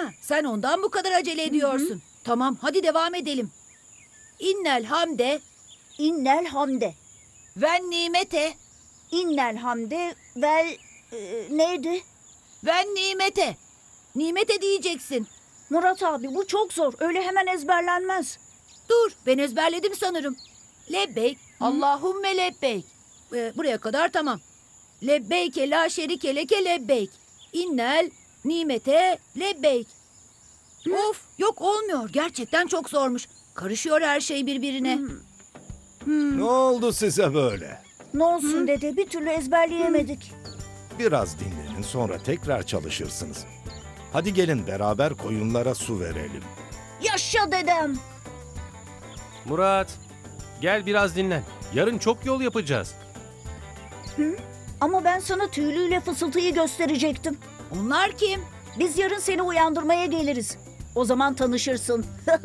sen ondan bu kadar acele ediyorsun. Tamam, hadi devam edelim. İnnel hamde İnnel hamde. ven nimete İnnel hamde vel... neydi? ven nimete. Nimete diyeceksin. Murat abi bu çok zor. Öyle hemen ezberlenmez. Dur, ben ezberledim sanırım. Lebbeyk, Allahümme lebbeyk. Buraya kadar tamam. Lebbeyke la şerike leke lebbeyk. İnnel nimete lebbeyk. Of, yok olmuyor. Gerçekten çok zormuş. Karışıyor her şey birbirine. Ne oldu size böyle? Ne olsun dede, bir türlü ezberleyemedik. Biraz dinlenin, sonra tekrar çalışırsınız. Hadi gelin beraber koyunlara su verelim. Yaşa dedem. Murat, gel biraz dinlen. Yarın çok yol yapacağız. Ama ben sana tüylüyle fısıltıyı gösterecektim. Onlar kim? Biz yarın seni uyandırmaya geliriz. O zaman tanışırsın.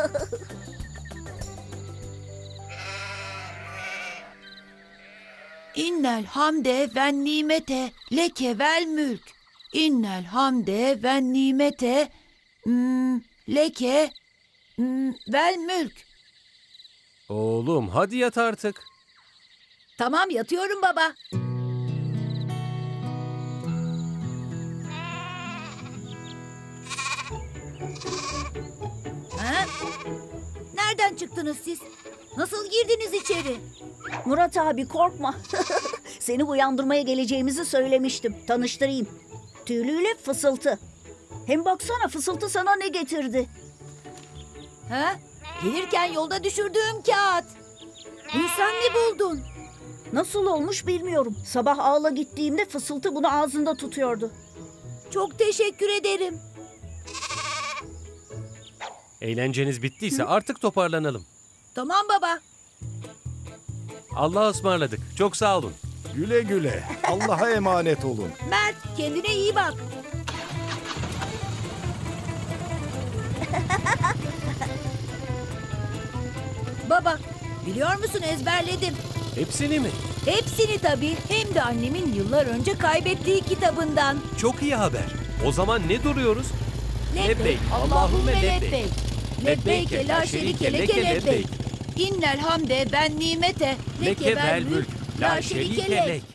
İnnel hamde ven nimete leke vel mülk. İnnel hamde ven nimete leke vel mülk. Oğlum hadi yat artık. Tamam, yatıyorum baba. Ha? Nereden çıktınız siz? Nasıl girdiniz içeri? Murat abi korkma. Seni uyandırmaya geleceğimizi söylemiştim. Tanıştırayım. Tüylüyle fısıltı. Hem baksana fısıltı sana ne getirdi? Ha? Gelirken yolda düşürdüğüm kağıt. Bunu sen mi buldun? Nasıl olmuş bilmiyorum. Sabah ağla gittiğimde fısıltı bunu ağzında tutuyordu. Çok teşekkür ederim. Eğlenceniz bittiyse artık toparlanalım. Tamam baba. Allah'a ısmarladık. Çok sağ olun. Güle güle, Allah'a emanet olun. Mert, kendine iyi bak. Baba, biliyor musun ezberledim. Hepsini mi? Hepsini tabii. Hem de annemin yıllar önce kaybettiği kitabından. Çok iyi haber. O zaman ne duruyoruz? Lebbeyk, Allahümme Allahümme lebbeyk. lebbeyk. Lebbeyke la şerike leke lebbeyk. İnnel hamde ben nimete Leke vel mülk. La şerike lek.